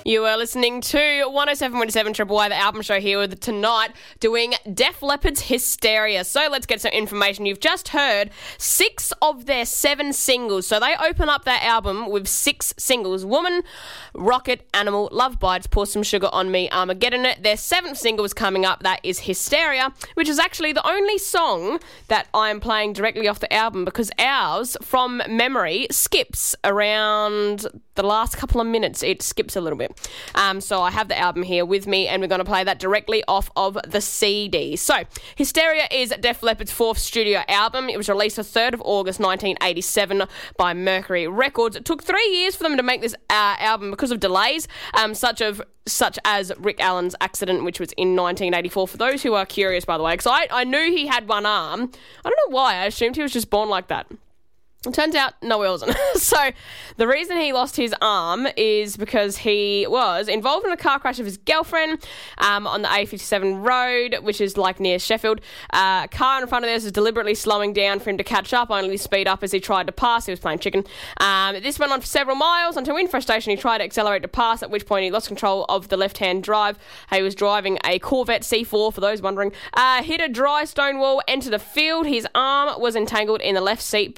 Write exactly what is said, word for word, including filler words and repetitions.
You are listening to one oh seven point seven Triple Y, the album show here with Tonight, doing Def Leppard's Hysteria. So let's get some information. You've just heard six of their seven singles. So they open up that album with six singles. Woman, Rocket, Animal, Love Bites, Pour Some Sugar on Me, Armageddon. Their seventh single is coming up. That is Hysteria, which is actually the only song that I'm playing directly off the album because ours, from memory, skips around the last couple of minutes. It skips a little bit. Um, so I have the album here with me and we're going to play that directly off of the C D. So Hysteria is Def Leppard's fourth studio album. It was released the third of August nineteen eighty-seven by Mercury Records. It took three years for them to make this uh, album because of delays, um, such of such as Rick Allen's accident, which was in nineteen eighty-four. For those who are curious, by the way, because I, I knew he had one arm. I don't know why. I assumed he was just born like that. It turns out, no, he wasn't. So the reason he lost his arm is because he was involved in a car crash of his girlfriend um, on the A fifty-seven road, which is like near Sheffield. Uh, a car in front of this was deliberately slowing down for him to catch up, only to speed up as he tried to pass. He was playing chicken. Um, this went on for several miles until in frustration he tried to accelerate to pass, at which point he lost control of the left-hand drive. He was driving a Corvette C four, for those wondering. Uh, hit a dry stone wall, entered a field. His arm was entangled in the left seat